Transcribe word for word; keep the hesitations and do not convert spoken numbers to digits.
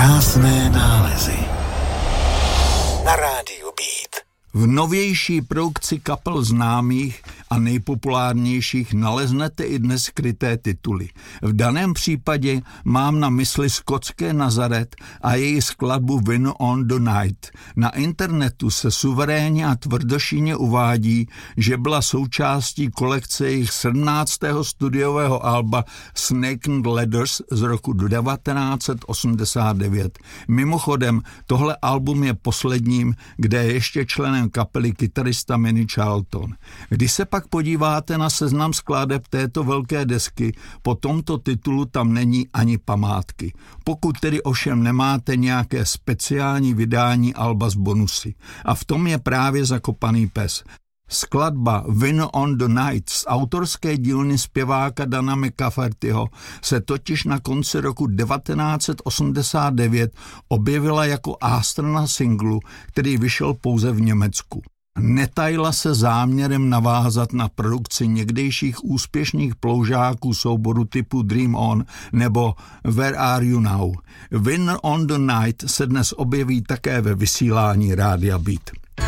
Krásné nálezy na rádiu Beat. V novější produkci kapel známých a nejpopulárnějších naleznete i dnes skryté tituly. V daném případě mám na mysli skotské Nazaret a její skladbu Win on the Night. Na internetu se suverénně a tvrdošíně uvádí, že byla součástí kolekce jejich sedmnáctého studiového alba Snake and Ladders z roku devatenáct set osmdesát devět. Mimochodem, tohle album je posledním, kde je ještě členem kapely kytarista Manny Charlton. Když se pak podíváte na seznam skladeb této velké desky, po tomto titulu tam není ani památky. Pokud tedy ovšem nemáte nějaké speciální vydání alba z bonusy. A v tom je právě zakopaný pes. Skladba Win on the Night z autorské dílny zpěváka Dana McCaffertyho se totiž na konci roku devatenáct set osmdesát devět objevila jako A-strana singlu, který vyšel pouze v Německu. Netajila se záměrem navázat na produkci někdejších úspěšných ploužáků souboru typu Dream On nebo Where Are You Now. Win on the Night se dnes objeví také ve vysílání Rádia Beat.